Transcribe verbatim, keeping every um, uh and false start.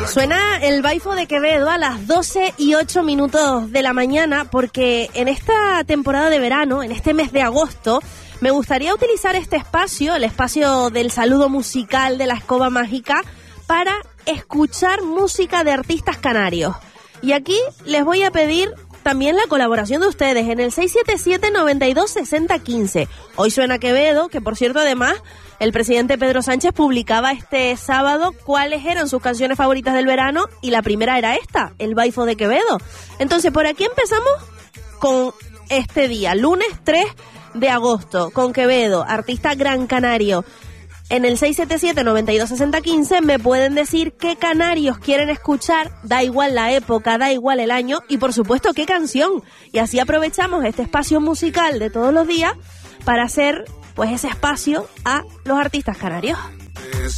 Suena el Baifo de Quevedo a las doce y ocho minutos de la mañana, porque en esta temporada de verano, en este mes de agosto, me gustaría utilizar este espacio, el espacio del saludo musical de la escoba mágica, para escuchar música de artistas canarios. Y aquí les voy a pedir también la colaboración de ustedes en el seis siete siete, noventa y dos, sesenta, quince. Hoy suena Quevedo, que por cierto además el presidente Pedro Sánchez publicaba este sábado cuáles eran sus canciones favoritas del verano, y la primera era esta, el Baifo de Quevedo. Entonces por aquí empezamos con este día, lunes tres de agosto, con Quevedo, artista gran canario. En el seis siete siete, noventa y dos, sesenta, quince me pueden decir qué canarios quieren escuchar, da igual la época, da igual el año, y por supuesto qué canción. Y así aprovechamos este espacio musical de todos los días para hacer pues ese espacio a los artistas canarios.